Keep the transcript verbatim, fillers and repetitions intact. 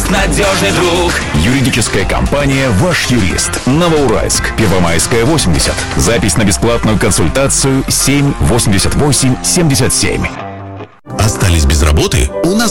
друг, надежный друг. Юридическая компания «Ваш юрист». Новоуральск, Первомайская, восемьдесят. Запись на бесплатную консультацию семь восемьдесят восемь семьдесят семь. Остались без работы? У нас